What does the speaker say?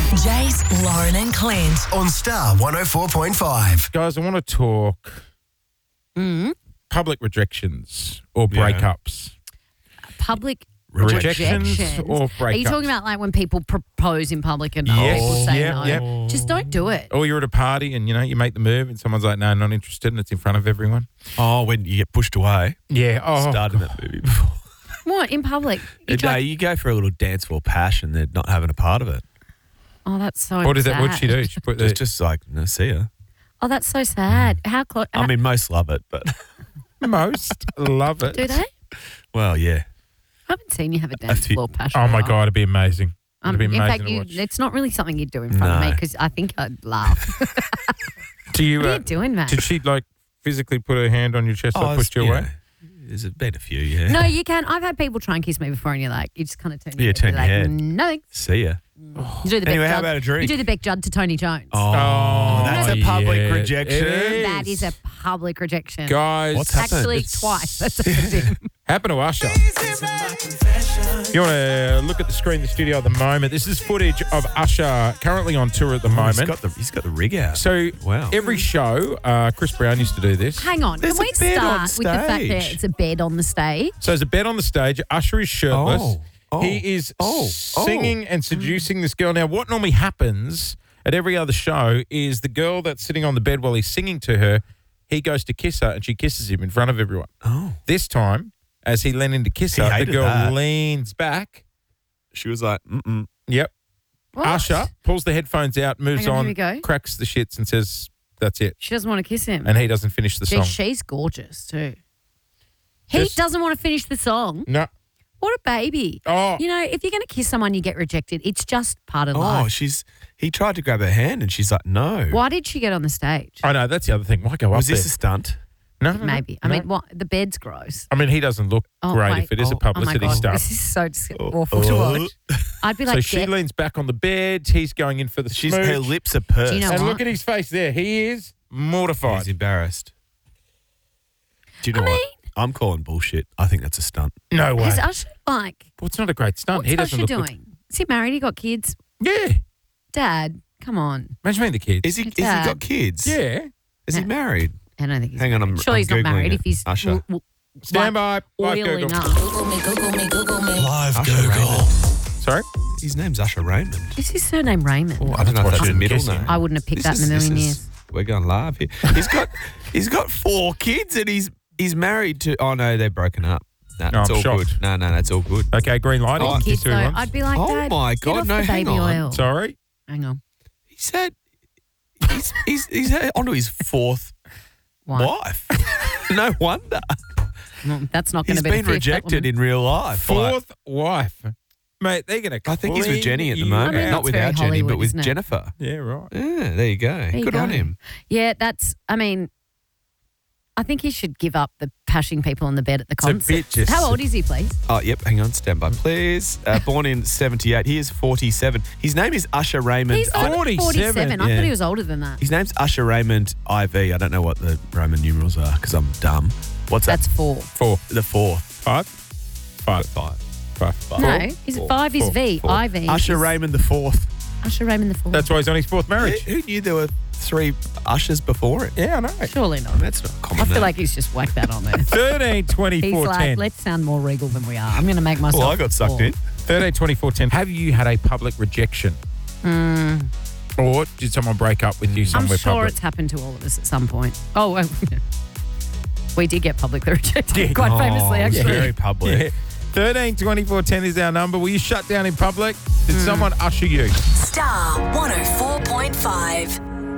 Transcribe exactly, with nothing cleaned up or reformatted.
Jace, Lauren and Clint. On Star one oh four point five. Guys, I want to talk Mm. public rejections or Yeah. breakups. Public Rejections rejections. or Are you breakups? talking about like when people propose in public and Yes. people say Yeah, no? yeah. Just don't do it. Or you're at a party and, you know, you make the move and someone's like, no, not interested, and it's in front of everyone. Oh, when you get pushed away. Yeah. Oh, Started that movie before. What, in public? You no, try- you go for a little dance for passion. They're not having a part of it. oh, that's so What did sad. that? What'd she do? She put the, It's just like, no, see ya. Oh, that's so sad. How close? I mean, most love it, but most love it. do they? well, yeah. I haven't seen you have a dance few- floor passion. Oh my in a while. God, it'd be amazing. Um, It'd be in amazing fact, to you, watch. it's not really something you'd do in front of me No. because I think I'd laugh. Do you? What are Uh, you doing, mate? did she like physically put her hand on your chest or pushed you yeah. away? There's been a few, yeah. No, you can. I've had people try and kiss me before, and you're like, you just kind of turn your Yeah, head. turn You're your like, head. no thanks. See ya. You do the Anyway, Beck how Judd. about a drink? You do the Beck Judd to Tony Jones. Oh, that's a public yeah, rejection. it That is a public rejection. Guys, What's happened? Actually, It's- twice. That's happened. happened to Usher. If you want to look at the screen in the studio at the moment, this is footage of Usher currently on tour at the He's moment. got the he's got the rig out. So Wow. every show, uh, Chris Brown used to do this. Hang on. There's Can we a bed on start with the fact that stage. it's a bed on the stage? So there's a bed on the stage. Usher is shirtless. Oh, oh, he is oh, singing and seducing this girl. Now, what normally happens at every other show is the girl that's sitting on the bed while he's singing to her, he goes to kiss her and she kisses him in front of everyone. Oh. This time, as he leaned in to kiss He her, the hated girl that. leans back. She was like, mm-mm. Yep. What? Usher pulls the headphones out, moves Hang on, on, here we go. cracks the shits and says, that's it. She doesn't want to kiss him. And he doesn't finish the Gee, song. she's gorgeous too. He Just- doesn't want to finish the song. No. What a baby. Oh. You know, if you're going to kiss someone, you get rejected. It's just part of Oh, life. she's he tried to grab her hand and she's like, no. Why did she get on the stage? I know, that's the other thing. Why go Was up this there? a stunt? No, no, no, Maybe. I no. mean, what? The bed's gross. I mean, he doesn't look Oh, great wait. if it is oh, a publicity oh my God. stunt. This is so dis- Oh, awful to oh. watch. I'd be So like, she get- leans back on the bed. He's going in for the She's smooch. her lips are pursed. Do you know and what? look at his face there. He is mortified. He's embarrassed. Do you know I what? mean- I'm calling bullshit. I think that's a stunt. No way. Is Usher like, Well, it's not a great stunt. what's he doesn't Usher look doing? Is he married? He got kids? Good. Yeah. Dad, come on. Imagine being the kids. Is he? Has he Dad. got kids? Yeah. Is he No. married? I don't think he's Hang on, married. I'm- Surely I'm he's not Googling married it. if he's Usher. w- w- Stand like, by. Live oiling Google. up. Google me, Google me, Google me. Live Usher Google. Raymond. Sorry? His name's Usher Raymond. Is his surname Raymond? I don't know if what that's I'm a middle guessing. name. I wouldn't have picked This that in a is- million this years. is- We're going live here. He's got he's got four kids and he's he's married to. Oh no, they're broken up. No, No, it's I'm all shocked. good. No, no, that's all good. Okay, green light. Oh, He can Kids kiss who though, he wants. I'd be like, Oh Dad, my get God, off no, the hang baby on. oil. Sorry? Hang on. He said he's he's he's onto his fourth What? wife. No wonder. Well, that's not going He's to be been the fifth, that rejected woman. in real life. Like, Fourth wife. Mate, they're going to I think he's with Jenny at the you moment. I mean, Not that's with very our Jenny, Hollywood, but with isn't it? Jennifer. Yeah, right. Yeah, there you go. There you Good on go. him. Yeah, that's, I mean, I think he should give up the pashing people on the bed at the It's a concert. bit just- How old is he, please? Oh, yep. Hang on. Stand by, please. Uh, born in seventy-eight. He is forty-seven. His name is Usher Raymond. He's I- only forty-seven. forty-seven. I Yeah. thought he was older than that. His name's Usher Raymond I V. I don't know what the Roman numerals are because I'm dumb. What's that? That's four. Four. The fourth. Five? Five. Five. Five. Five. No, Four. is Four. five is Four. V. Four. I V. Usher is Raymond the fourth. Usher Raymond the fourth. That's why he's on his fourth marriage. Who, who knew there were three Ushers before it? Yeah, I know. Surely not. That's not common. I feel name. like he's just whacked that on there. thirteen, twenty, He's four, like, ten. let's sound more regal than we are. I'm going to make myself. Well, I got sucked four. in. thirteen, twenty-four, ten. Have you had a public rejection? Or did someone break up with you I'm somewhere sure public? it's happened to all of us at some point. Oh, well, we did get publicly rejected Yeah. quite famously, Oh, actually. Very public. Yeah. thirteen, twenty-four, ten is our number. Will you shut down in public? Did someone usher you? Hmm. Star one oh four point five.